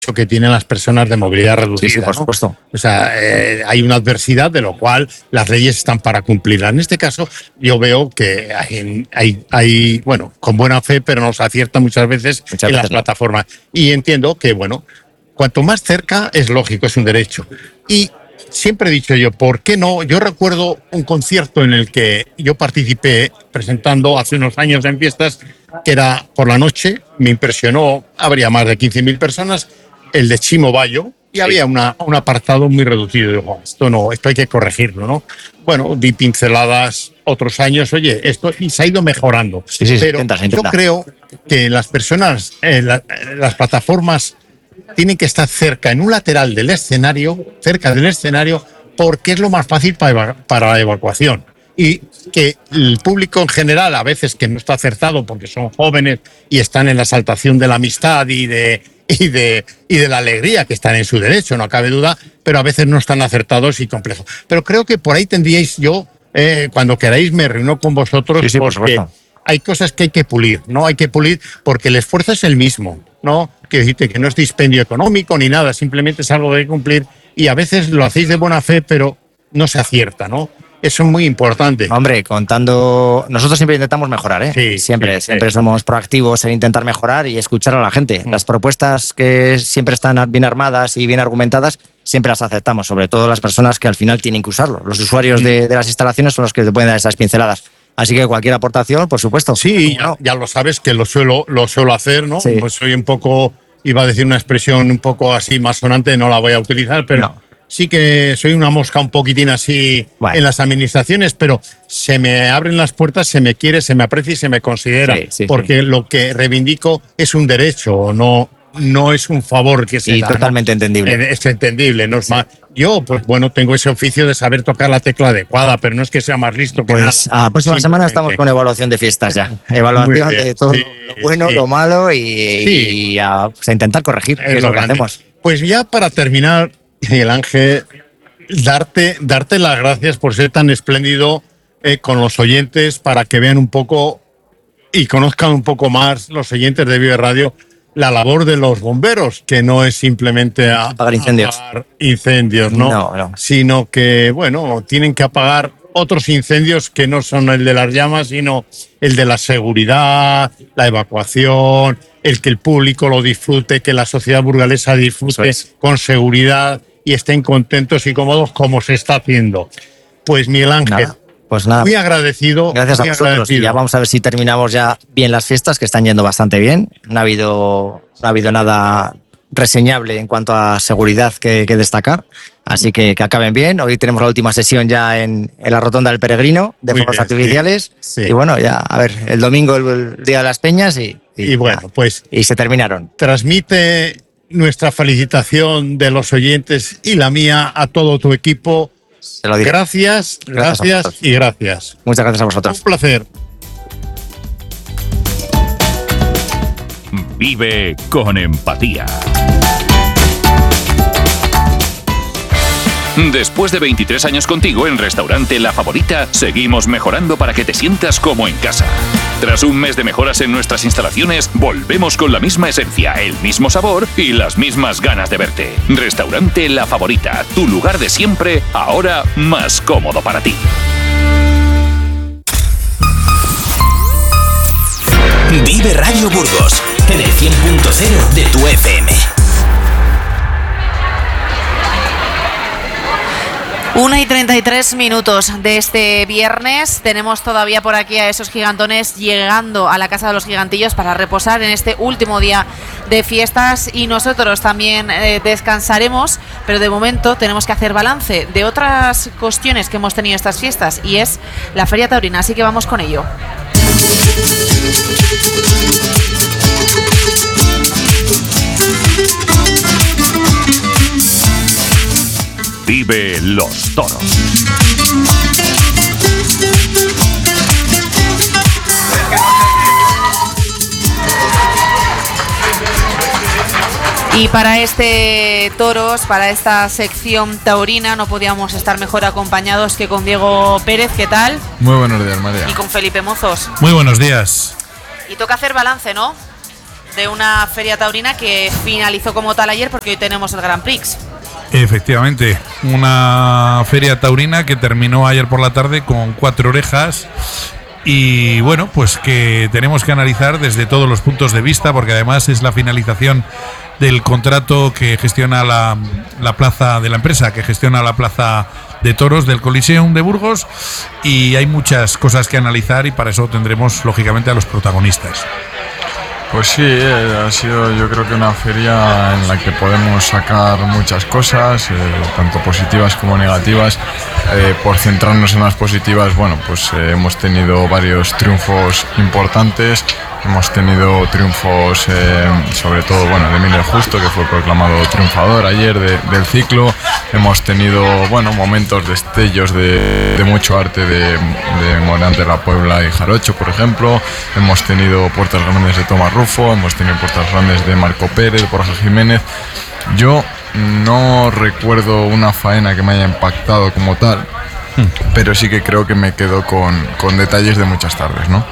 derecho que tienen las personas de movilidad reducida. Sí, por supuesto. ¿No? O sea, hay una adversidad de lo cual las leyes están para cumplirla. En este caso, yo veo que hay bueno, con buena fe, pero nos acierta muchas veces en las plataformas. Y entiendo que, bueno, cuanto más cerca es lógico, es un derecho. Y siempre he dicho yo, ¿por qué no? Yo recuerdo un concierto en el que yo participé presentando hace unos años en fiestas, que era por la noche, me impresionó, habría más de 15.000 personas, el de Chimo Bayo, y había un apartado muy reducido. Digo, esto hay que corregirlo, ¿no? Bueno, di pinceladas otros años, oye, esto y se ha ido mejorando. Sí, pero intenta. Yo creo que las personas, las plataformas, tienen que estar cerca, en un lateral del escenario, cerca del escenario, porque es lo más fácil para la evacuación. Y que el público en general, a veces que no está acertado porque son jóvenes y están en la exaltación de la amistad y de la alegría, que están en su derecho, no cabe duda, pero a veces no están acertados y complejos. Pero creo que por ahí tendríais cuando queráis me reúno con vosotros, sí, porque hay cosas que hay que pulir, ¿no? Hay que pulir porque el esfuerzo es el mismo, ¿no? Quiero decirte que no es dispendio económico ni nada, simplemente es algo que hay que cumplir y a veces lo hacéis de buena fe, pero no se acierta, ¿no? Eso es muy importante. Hombre, nosotros siempre intentamos mejorar, ¿eh? Sí, siempre somos proactivos en intentar mejorar y escuchar a la gente. Las propuestas que siempre están bien armadas y bien argumentadas, siempre las aceptamos, sobre todo las personas que al final tienen que usarlo. Los usuarios de las instalaciones son los que te pueden dar esas pinceladas. Así que cualquier aportación, por supuesto. Sí, ya lo sabes que lo suelo hacer, ¿no? Sí. Pues soy un poco, iba a decir una expresión un poco así más sonante, no la voy a utilizar, pero no. Sí que soy una mosca un poquitín así en las administraciones, pero se me abren las puertas, se me quiere, se me aprecia y se me considera, porque lo que reivindico es un derecho, no es un favor que se da. Y totalmente entendible. Es entendible, no es más. Yo, pues bueno, tengo ese oficio de saber tocar la tecla adecuada, pero no es que sea más listo que nada. A la próxima semana estamos con evaluación de fiestas ya. Evaluación de todo lo bueno, lo malo y a intentar corregir, que es lo que hacemos. Pues ya para terminar, Miguel Ángel, darte las gracias por ser tan espléndido con los oyentes, para que vean un poco y conozcan un poco más los oyentes de Vive Radio la labor de los bomberos, que no es simplemente apagar incendios, ¿no? No. Sino que, bueno, tienen que apagar otros incendios que no son el de las llamas, sino el de la seguridad, la evacuación, el que el público lo disfrute, que la sociedad burgalesa disfrute con seguridad y estén contentos y cómodos como se está haciendo. Pues Miguel Ángel, pues nada, muy agradecido. Gracias a vosotros. Y ya vamos a ver si terminamos ya bien las fiestas, que están yendo bastante bien. No ha habido nada reseñable en cuanto a seguridad que destacar. Así que acaben bien. Hoy tenemos la última sesión ya en la Rotonda del Peregrino de fuegos artificiales. Sí. Y bueno, ya a ver, el domingo el Día de las Peñas y bueno, pues y se terminaron. Transmite nuestra felicitación de los oyentes y la mía a todo tu equipo. Se lo diré. Gracias y gracias. Muchas gracias a vosotros. Un placer. Vive con empatía. Después de 23 años contigo en Restaurante La Favorita, seguimos mejorando para que te sientas como en casa. Tras un mes de mejoras en nuestras instalaciones, volvemos con la misma esencia, el mismo sabor y las mismas ganas de verte. Restaurante La Favorita, tu lugar de siempre, ahora más cómodo para ti. Vive Radio Burgos, en el 100.0 de tu FM. 1:33 de este viernes. Tenemos todavía por aquí a esos gigantones llegando a la Casa de los Gigantillos para reposar en este último día de fiestas, y nosotros también descansaremos, pero de momento tenemos que hacer balance de otras cuestiones que hemos tenido estas fiestas, y es la Feria Taurina, así que vamos con ello. Vive los toros. Y para este toros, para esta sección taurina, no podíamos estar mejor acompañados que con Diego Pérez. ¿Qué tal? Muy buenos días, María. Y con Felipe Mozos. Muy buenos días. Y toca hacer balance, ¿no? de una feria taurina que finalizó como tal ayer, porque hoy tenemos el Grand Prix. Efectivamente, una feria taurina que terminó ayer por la tarde con 4 orejas y bueno, pues que tenemos que analizar desde todos los puntos de vista, porque además es la finalización del contrato que gestiona la plaza de la empresa, que gestiona la plaza de toros del Coliseum de Burgos, y hay muchas cosas que analizar y para eso tendremos lógicamente a los protagonistas. Pues sí, ha sido yo creo que una feria en la que podemos sacar muchas cosas, tanto positivas como negativas. Por centrarnos en las positivas, bueno, pues hemos tenido varios triunfos importantes. Hemos tenido triunfos, sobre todo, bueno, de Emilio Justo, que fue proclamado triunfador ayer del ciclo. Hemos tenido, bueno, momentos, destellos de mucho arte de Morán de la Puebla y Jarocho, por ejemplo. Hemos tenido puertas grandes de Tomás Rufo, hemos tenido puertas grandes de Marco Pérez, Borja Jiménez. Yo no recuerdo una faena que me haya impactado como tal, pero sí que creo que me quedo con detalles de muchas tardes, ¿no?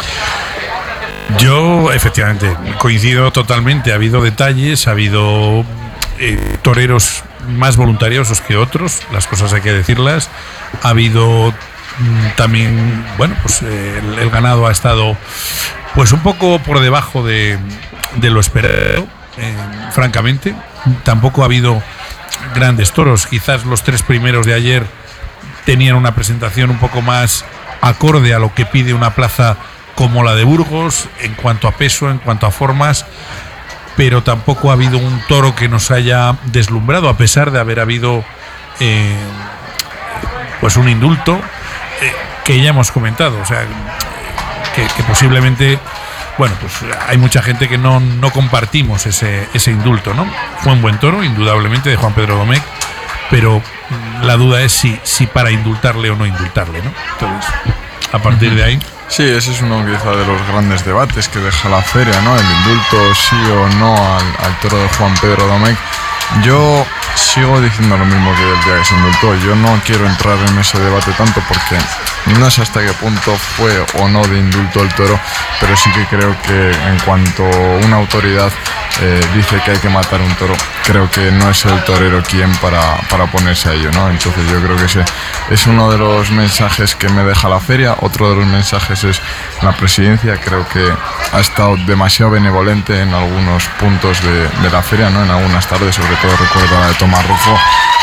Yo, efectivamente, coincido totalmente. Ha habido detalles, ha habido toreros más voluntariosos que otros, las cosas hay que decirlas. Ha habido también, bueno, pues el ganado ha estado pues un poco por debajo de lo esperado, francamente. Tampoco ha habido grandes toros. Quizás los 3 primeros de ayer tenían una presentación un poco más acorde a lo que pide una plaza como la de Burgos, en cuanto a peso, en cuanto a formas, pero tampoco ha habido un toro que nos haya deslumbrado, a pesar de haber habido pues un indulto que ya hemos comentado, o sea, que posiblemente, bueno, pues hay mucha gente que no compartimos ese indulto, ¿no? Fue un buen toro, indudablemente, de Juan Pedro Domecq, pero la duda es si para indultarle o no indultarle, ¿no? Entonces, a partir de ahí... Sí, ese es uno quizá de los grandes debates que deja la feria, ¿no? El indulto sí o no al toro de Juan Pedro Domecq. Yo sigo diciendo lo mismo que el día que se indultó. Yo no quiero entrar en ese debate tanto porque no sé hasta qué punto fue o no de indulto el toro, pero sí que creo que en cuanto una autoridad dice que hay que matar un toro, creo que no es el torero quien para oponerse a ello, ¿no? Entonces yo creo que ese es uno de los mensajes que me deja la feria. Otro de los mensajes es la presidencia. Creo que ha estado demasiado benevolente en algunos puntos de la feria, ¿no? En algunas tardes, sobre todo recuerdo la de Tomás Rufo,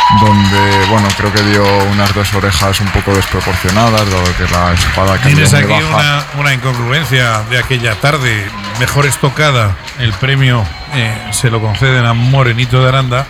donde, bueno, creo que dio unas 2 orejas un poco desproporcionadas, dado que la espada cambió. Tienes muy aquí baja. una incongruencia de aquella tarde. Mejor estocada, el premio se lo conceden a Morenito de Aranda,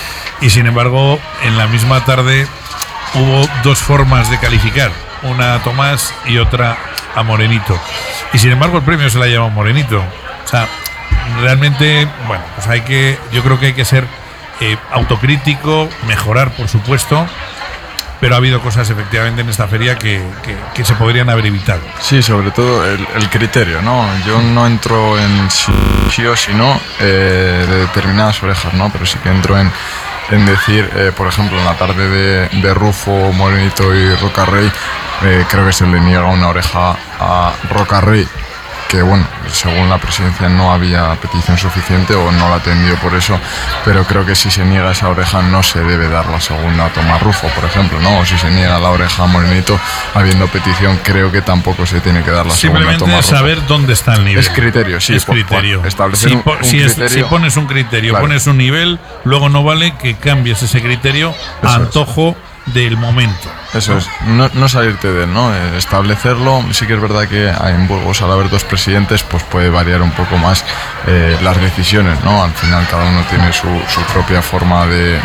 y sin embargo en la misma tarde hubo 2 formas de calificar, una a Tomás y otra a Morenito, y sin embargo el premio se la lleva a Morenito. O sea, realmente, bueno, pues yo creo que hay que ser autocrítico, mejorar, por supuesto, pero ha habido cosas efectivamente en esta feria que se podrían haber evitado. Sí, sobre todo el criterio, ¿no? Yo no entro en sí o si no de determinadas orejas, ¿no? Pero sí que entro en decir, por ejemplo, en la tarde de Rufo, Morenito y Rocarrey, creo que se le niega una oreja a Rocarrey, que bueno, según la presidencia no había petición suficiente o no la atendió por eso, pero creo que si se niega esa oreja no se debe dar la segunda a Tomás Rufo, por ejemplo, ¿no? O si se niega la oreja a Morenito habiendo petición, creo que tampoco se tiene que dar la segunda a Tomás Rufo. Saber dónde está el nivel. Es criterio, sí. Es criterio. Establecer un criterio. Si pones un criterio, claro, pones un nivel, luego no vale que cambies ese criterio a antojo del momento. Eso es, no salirte de él, ¿no? Establecerlo. Sí que es verdad que en Burgos, al haber 2 presidentes, pues puede variar un poco más las decisiones, ¿no? Al final cada uno tiene su propia forma de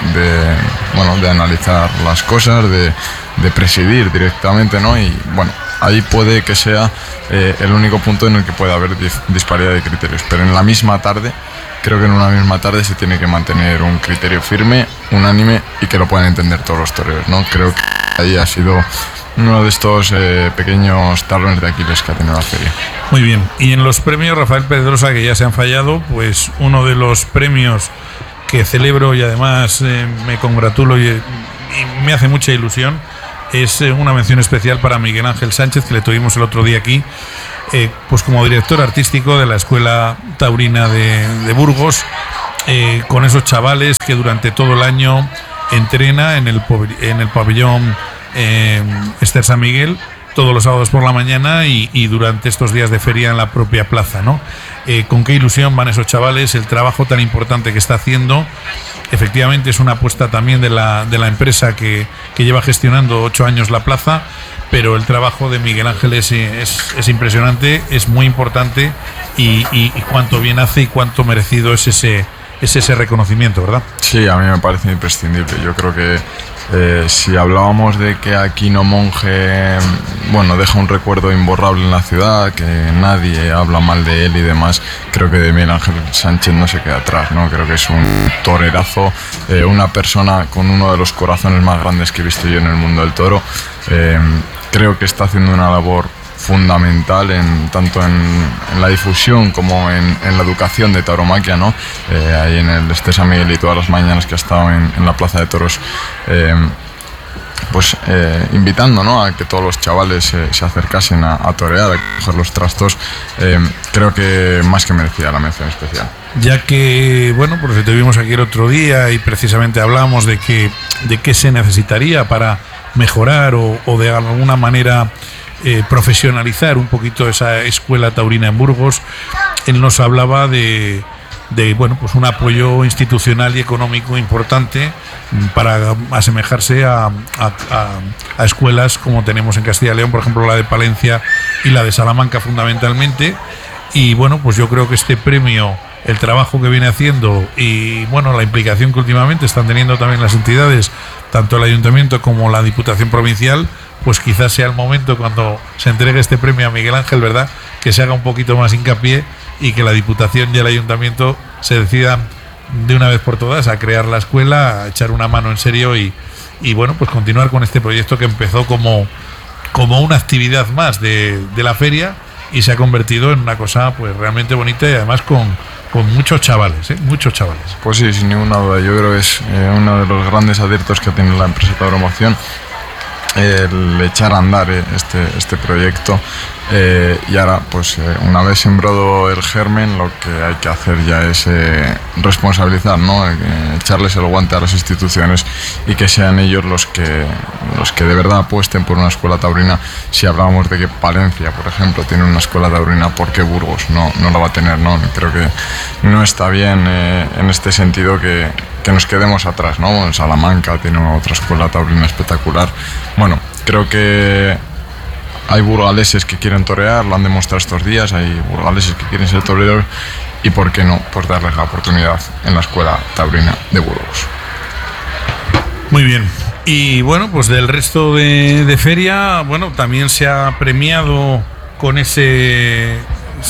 analizar las cosas, de presidir directamente, ¿no? Y bueno, ahí puede que sea el único punto en el que pueda haber disparidad de criterios, pero en la misma tarde, creo que en una misma tarde se tiene que mantener un criterio firme, unánime y que lo puedan entender todos los toreros, ¿no? Creo que ahí ha sido uno de estos pequeños talones de Aquiles que ha tenido la feria. Muy bien, y en los premios Rafael Pedrosa, que ya se han fallado, pues uno de los premios que celebro y además me congratulo y me hace mucha ilusión es una mención especial para Miguel Ángel Sánchez, que le tuvimos el otro día aquí, pues como director artístico de la Escuela Taurina de Burgos, con esos chavales que durante todo el año entrena en el pabellón Ester San Miguel todos los sábados por la mañana y durante estos días de feria en la propia plaza, ¿no? Con qué ilusión van esos chavales, el trabajo tan importante que está haciendo. Efectivamente es una apuesta también de la empresa que lleva gestionando 8 años la plaza, pero el trabajo de Miguel Ángel es impresionante, es muy importante y cuánto bien hace y cuánto merecido es ese reconocimiento, ¿verdad? Sí, a mí me parece imprescindible. Yo creo que si hablábamos de que Aquino Monje, bueno, deja un recuerdo imborrable en la ciudad, que nadie habla mal de él y demás, creo que de Miguel Ángel Sánchez no se queda atrás, ¿no? Creo que es un torerazo, una persona con uno de los corazones más grandes que he visto yo en el mundo del toro. Creo que está haciendo una labor fundamental tanto en la difusión como en la educación de tauromaquia, ¿no? Ahí en el Ester San Miguel y todas las mañanas que ha estado en la Plaza de Toros, pues invitando, ¿no?, a que todos los chavales se acercasen a torear, a coger los trastos. Creo que más que merecía la mención especial. Ya que, bueno, pues te vimos aquí el otro día y precisamente hablábamos de qué se necesitaría para mejorar o de alguna manera profesionalizar un poquito esa escuela taurina en Burgos. Él nos hablaba de bueno, pues un apoyo institucional y económico importante para asemejarse a escuelas como tenemos en Castilla y León, por ejemplo la de Palencia y la de Salamanca fundamentalmente. Y bueno, pues yo creo que este premio, el trabajo que viene haciendo y bueno, la implicación que últimamente están teniendo también las entidades, tanto el Ayuntamiento como la Diputación Provincial, pues quizás sea el momento cuando se entregue este premio a Miguel Ángel, ¿verdad?, que se haga un poquito más hincapié y que la Diputación y el Ayuntamiento se decidan de una vez por todas a crear la escuela, a echar una mano en serio y bueno, pues continuar con este proyecto que empezó como una actividad más de la feria y se ha convertido en una cosa pues realmente bonita y además con muchos chavales, muchos chavales. Pues sí, sin ninguna duda. Yo creo que es uno de los grandes aciertos que tiene la empresa Tauromoción, el echar a andar este proyecto, y ahora pues una vez sembrado el germen, lo que hay que hacer ya es responsabilizar, ¿no?, echarles el guante a las instituciones y que sean ellos los que de verdad apuesten por una escuela taurina. Si hablábamos de que Palencia, por ejemplo, tiene una escuela taurina, ¿por qué Burgos no la va a tener, no? Creo que no está bien en este sentido que nos quedemos atrás, ¿no? En Salamanca tiene otra escuela taurina espectacular. Bueno, creo que hay burgaleses que quieren torear, lo han demostrado estos días, hay burgaleses que quieren ser toreros y ¿por qué no? Pues darles la oportunidad en la escuela taurina de Burgos. Muy bien. Y bueno, pues del resto de feria, bueno, también se ha premiado con ese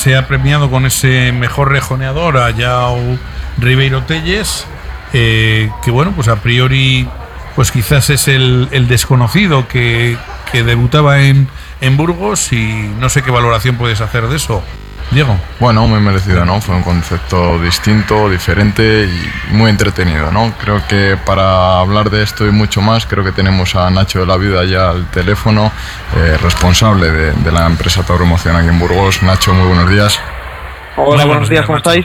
mejor rejoneador a Yao Ribeiro Telles, que bueno, pues a priori pues quizás es el desconocido que debutaba en Burgos y no sé qué valoración puedes hacer de eso, Diego. Bueno, muy merecido, ¿no? Fue un concepto distinto, diferente y muy entretenido, ¿no? Creo que para hablar de esto y mucho más, creo que tenemos a Nacho de la Viuda ya al teléfono, responsable de la empresa Tauromoción aquí en Burgos. Nacho, muy buenos días. Hola, buenos días, ¿cómo estáis?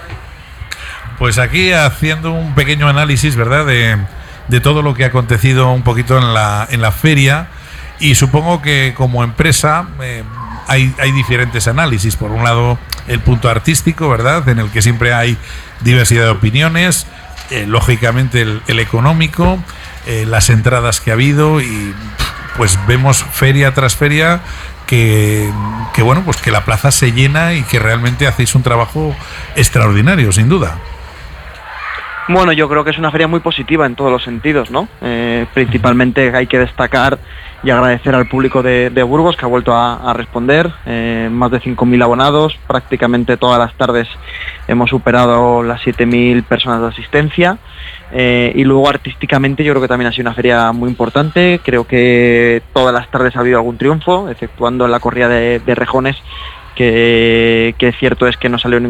Pues aquí haciendo un pequeño análisis, ¿verdad?, de todo lo que ha acontecido un poquito en la feria, y supongo que como empresa hay diferentes análisis. Por un lado, el punto artístico, ¿verdad?, en el que siempre hay diversidad de opiniones, lógicamente el económico, las entradas que ha habido, y pues vemos feria tras feria que bueno, pues que la plaza se llena y que realmente hacéis un trabajo extraordinario, sin duda. Bueno, yo creo que es una feria muy positiva en todos los sentidos, ¿no? Principalmente hay que destacar y agradecer al público de Burgos, que ha vuelto a responder, más de 5.000 abonados, prácticamente todas las tardes hemos superado las 7.000 personas de asistencia, y luego artísticamente yo creo que también ha sido una feria muy importante. Creo que todas las tardes ha habido algún triunfo, exceptuando en la corrida de rejones, que cierto es que no salió